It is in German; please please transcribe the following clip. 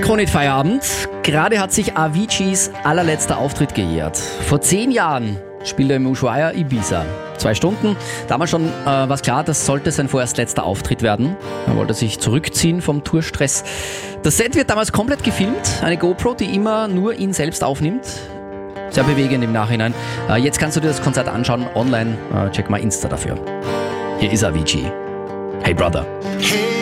Kronit Feierabend. Gerade hat sich Aviciis allerletzter Auftritt gejährt. Vor 10 Jahren spielt er im Ushuaia Ibiza. 2 Stunden. Damals schon war es klar, das sollte sein vorerst letzter Auftritt werden. Er wollte sich zurückziehen vom Tourstress. Das Set wird damals komplett gefilmt. Eine GoPro, die immer nur ihn selbst aufnimmt. Sehr bewegend im Nachhinein. Jetzt kannst du dir das Konzert anschauen online. Check mal Insta dafür. Hier ist Avicii. Hey Brother. Hey